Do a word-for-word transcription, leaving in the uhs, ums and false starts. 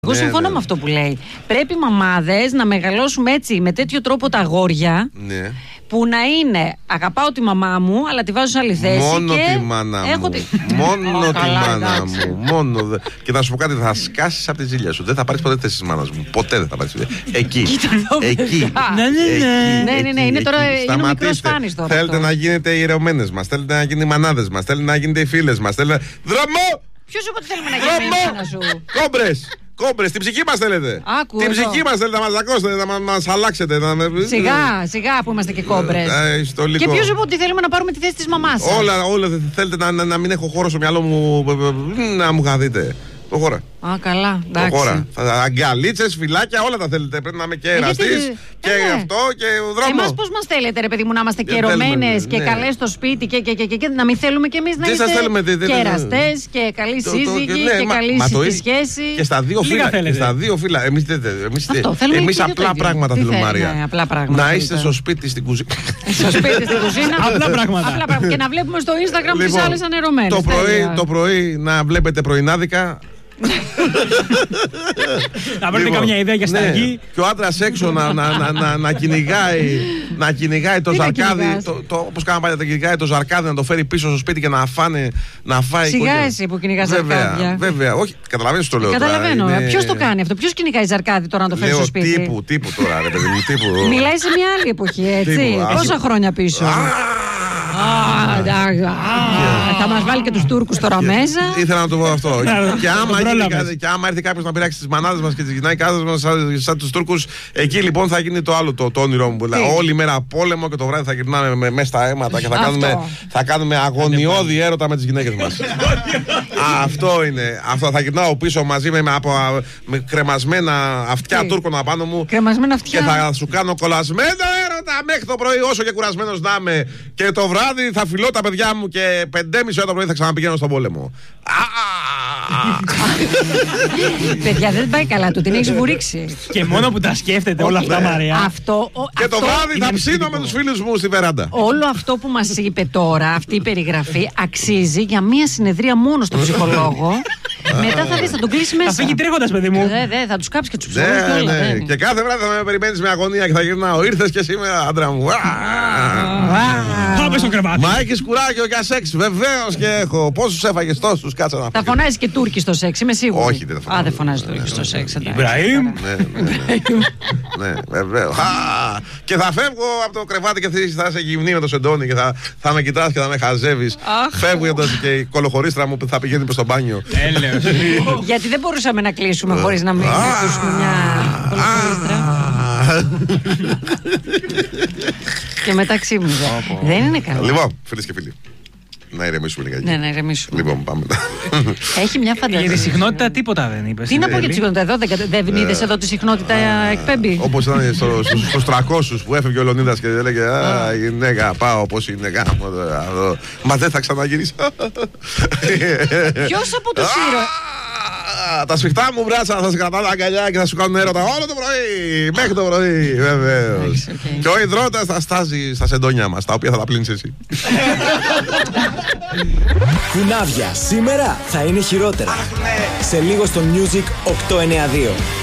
Εγώ συμφωνώ ναι, ναι. με αυτό που λέει. Πρέπει οι μαμάδες να μεγαλώσουμε έτσι, με τέτοιο τρόπο τα αγόρια. Ναι. Που να είναι, αγαπάω τη μαμά μου, αλλά τη βάζω σε άλλη θέση. Μόνο και τη μάνα μου. Τη... Μόνο oh, τη καλά, μάνα εντάξει. μου. Μόνο. Και να σου πω κάτι, θα σκάσεις από τη ζήλια σου. Δεν θα πάρεις ποτέ τη θέση της μάνας μου. Ποτέ δεν θα πάρεις. Εκεί. Εκεί. Ναι, ναι, ναι, ναι. Είναι τώρα είναι μικρός φάνης τώρα. Θέλετε να γίνετε οι ηρωμένες μας. Θέλετε να γίνετε οι μανάδες μας. Θέλετε να γίνετε οι φίλες μας. Δρόμο! Ποιος είπε ότι θέλουμε να γίνουμε η μάνα σου? Κόμπρες! Κόμπρες, την ψυχή μας θέλετε. Άκου, την εδώ. ψυχή μας θέλετε να μας δακώσετε, να μας αλλάξετε. Να... Σιγά, σιγά που είμαστε και κόμπρες. Ε, και ποιος είπε ότι θέλουμε να πάρουμε τη θέση της μαμάς σας? Όλα, όλα θέλετε να, να, να μην έχω χώρο στο μυαλό μου να μου χαθείτε. Το χώρα. Α, καλά, εντάξει. Το χώρα. Αγκαλίτσες, φυλάκια, όλα τα θέλετε. Πρέπει να είμαι και εραστής και ε, αυτό και ο δρόμος. Εμάς πώς μας θέλετε, ρε παιδί μου, να είμαστε και ερωμένες και ναι. καλές στο σπίτι και, και, και, και, και να μην θέλουμε κι εμείς να τι είμαστε θέλουμε, δε, δε, και εραστές και καλοί σύζυγοι και, ναι, και καλή στη σχέση. Και στα δύο φύλλα. Και στα δύο φύλλα. Εμείς, εμείς, αυτό, εμείς απλά πράγματα θέλουμε, Μαρία. Να είστε στο σπίτι στην κουζίνα. Στο σπίτι στην κουζίνα. Απλά πράγματα. Και να βλέπουμε στο Instagram τις άλλες ανερωμένες. Το πρωί να βλέπετε πρωινάδικα. Να βρείτε καμιά ιδέα για σταγή. Και ο άντρας έξω να κυνηγάει να κυνηγάει το ζαρκάδι, όπως κάναμε παλιά, να κυνηγάει το ζαρκάδι, να το φέρει πίσω στο σπίτι και να φάνε, να φάει. Σιγά εσύ που κυνηγάς ζαρκάδια. Βέβαια, όχι, καταλαβαίνεις το λέω. Καταλαβαίνω. Ποιος το κάνει αυτό, ποιος κυνηγάει ζαρκάδι τώρα να το φέρει στο σπίτι? Τύπου, τύπου τώρα, ρε παιδί μου, τύπου. Μιλάει σε μια άλλη εποχή, έτσι. Πόσα χρόνια πίσω. Θα μας βάλει και τους Τούρκους τώρα μέσα. Ήθελα να το πω αυτό. Και άμα έρθει κάποιος να πειράξει τις μανάδες μας και τις γυναίκες μας σαν τους Τούρκους, εκεί λοιπόν θα γίνει το άλλο το όνειρό μου. Όλη μέρα πόλεμο και το βράδυ θα γυρνάμε μέσα στα αίματα και θα κάνουμε αγωνιώδη έρωτα με τις γυναίκες μας. Αυτό είναι. Αυτό θα γυρνάω πίσω μαζί με κρεμασμένα αυτιά Τούρκων απάνω μου. Κρεμασμένα αυτιά. Και θα σου κάνω κολλασμένο έρωτα μέχρι το πρωί, όσο και κουρασμένος να είμαι. Και το βράδυ θα φιλώ τα παιδιά μου και πεντέμιση ώρα το πρωί θα ξαναπηγαίνω στον πόλεμο. Παιδιά, δεν πάει καλά του, την έχεις βουρίξει. Και μόνο που τα σκέφτεται όλα αυτά, Μαρία. Αυτό, και το βράδυ θα ψήνω με τους φίλους μου στη βεράντα. Όλο αυτό που μας είπε τώρα, αυτή η περιγραφή, αξίζει για μία συνεδρία μόνο στον ψυχολόγο. Μετά θα δεις, θα τον κλείσει μέσα. Θα φύγει τρέχοντας, παιδί μου. Δε, δε, θα τους κάψει και τους ψυχολόγους και όλα. Ναι, και κάθε βράδυ θα με περιμένεις με αγωνία και θα γυρνάω. Ήρθες και σήμερα, άντρα μου. Πάμε στο κρεβάτι. Μα έχεις κουράγιο για σεξ, βεβαίως και έχω. Πόσους έφαγες τόσους, κάτσε να θα φωνάζει και Τούρκοι στο σεξ, είμαι σίγουρη. Όχι, δεν θα φωνάζει. Α, δεν φωνάζει Τούρκοι στο σεξ. Ιμπραήμ. Ναι, βεβαίως. Και θα φεύγω από το κρεβάτι και θα είσαι γυμνή με το σεντόνι και θα με κοιτάς και θα με χαζεύεις. Φεύγω και η κολοχωρίστρα μου θα πηγαίνει προς το μπάνιο. Γιατί δεν μπορούσαμε να κλείσουμε χωρίς να μην ακούσουμε μια κολοχωρίστρα. Και μεταξύ μου δεν είναι καλό. Λοιπόν, φίλες και φίλοι, να ηρεμήσουμε λιγάκι. Ναι, να ηρεμήσουμε. Λοιπόν, πάμε. Έχει μια φαντασία. Για τη συχνότητα τίποτα δεν είπες. Τι να πω για τη συχνότητα εδώ, δεν είδες εδώ τη συχνότητα εκπέμπει. Όπως ήταν στους τριακόσιους που έφευγε ο Λεωνίδας και έλεγε α, γυναίκα, πάω όπως είναι γάμο. Μα δεν θα ξαναγυρίσω. Ποιος από τους ήρωες? Τα σφιχτά μου μπράτσα θα σε κρατάνε αγκαλιά και θα σου κάνουν έρωτα όλο το πρωί. Μέχρι το πρωί, βεβαίως. Okay. Και ο υδρότας θα στάζει στα σεντόνια μας, τα οποία θα τα πλύνεις εσύ. Κουνάβια, σήμερα θα είναι χειρότερα. Σε λίγο στο Music οκτακόσια ενενήντα δύο.